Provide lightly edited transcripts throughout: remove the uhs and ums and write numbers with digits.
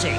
classic.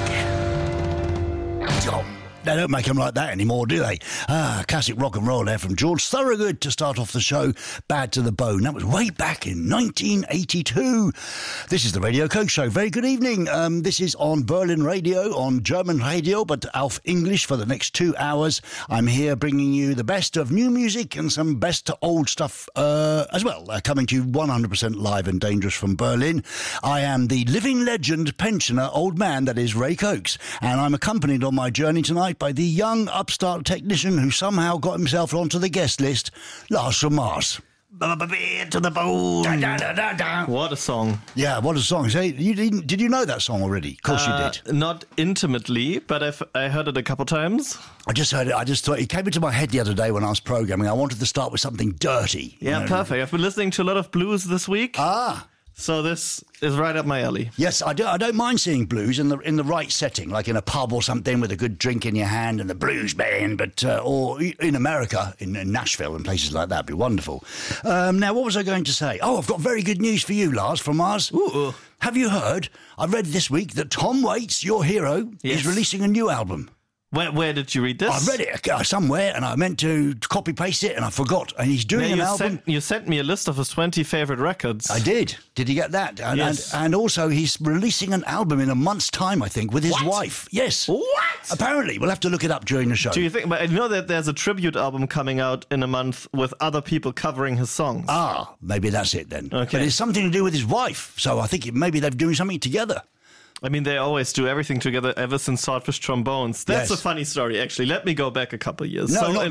Oh, they don't make them like that anymore, do they? Classic rock and roll there from George Thorogood to start off the show. Bad to the Bone. That was way back in 1982. This is the Radio Coke Show. Very good evening. This is on Berlin Radio, on German radio, but auf English for the next 2 hours. I'm here bringing you the best of new music and some best old stuff as well. Coming to you 100% live and dangerous from Berlin. I am the living legend pensioner old man that is Ray Cokes, and I'm accompanied on my journey tonight by the young upstart technician who somehow got himself onto the guest list, Lars from Mars. To the bone. Da, da, da, da. What a song. Yeah, what a song. Say, did you know that song already? Of course you did. Not intimately, but I heard it a couple times. I just heard it. I just thought it came into my head the other day when I was programming. I wanted to start with something dirty. Yeah, perfect. I've been listening to a lot of blues this week. Ah. So this is right up my alley. Yes, I don't mind seeing blues in the right setting, like in a pub or something with a good drink in your hand and the blues band, but or in America, in Nashville and places like that, would be wonderful. Now, what was I going to say? Oh, I've got very good news for you, Lars from Mars. Ooh. Have you heard? I read this week that Tom Waits, your hero, is releasing a new album. Where did you read this? I read it somewhere, and I meant to copy-paste it, and I forgot. And he's doing an album. You sent me a list of his 20 favourite records. I did. Did you get that? Yes. And also, he's releasing an album in a month's time, I think, with his wife. Yes. What? Apparently. We'll have to look it up during the show. Do you think... But I know that there's a tribute album coming out in a month with other people covering his songs. Ah, maybe that's it then. Okay. But it's something to do with his wife, so I think maybe they're doing something together. I mean, they always do everything together ever since Swordfish Trombones. That's a funny story, actually. Let me go back a couple of years. No, not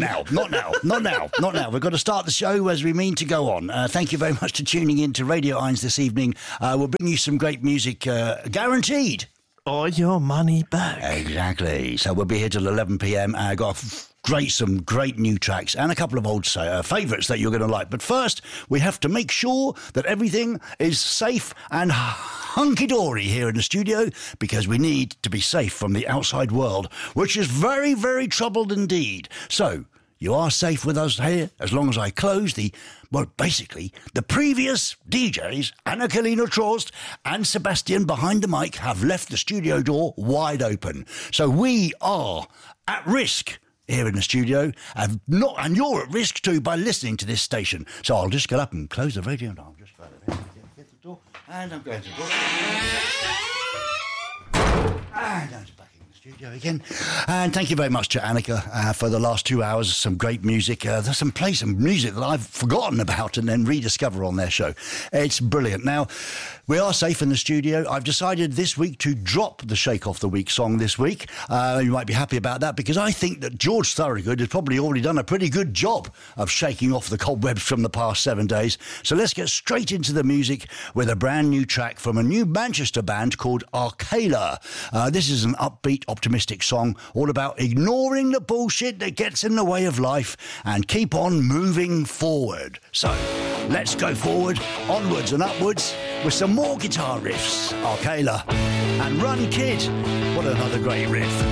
now. We've got to start the show as we mean to go on. Thank you very much for tuning in to Radio 1 this evening. We'll bring you some great music, guaranteed. Or your money back. Exactly. So we'll be here till 11 p.m. Got some great new tracks and a couple of old favourites that you're going to like. But first, we have to make sure that everything is safe and hunky-dory here in the studio, because we need to be safe from the outside world, which is very, very troubled indeed. So, you are safe with us here as long as I close the previous DJs, Anna Kalina Trost and Sebastian behind the mic, have left the studio door wide open. So we are at risk here in the studio, and you're at risk too by listening to this station. So I'll just get up and close the radio, and I'll just get the door, and I'm going to the door. And I'm back in the studio again. And thank you very much to Annika for the last 2 hours. Some great music. There's some music that I've forgotten about and then rediscover on their show. It's brilliant. Now, we are safe in the studio. I've decided this week to drop the Shake Off the Week song this week. You might be happy about that, because I think that George Thorogood has probably already done a pretty good job of shaking off the cobwebs from the past 7 days. So let's get straight into the music with a brand new track from a new Manchester band called Arcala. This is an upbeat, optimistic song all about ignoring the bullshit that gets in the way of life and keep on moving forward. So let's go forward, onwards and upwards with some more guitar riffs. Arcala and Run Kid. What another great riff.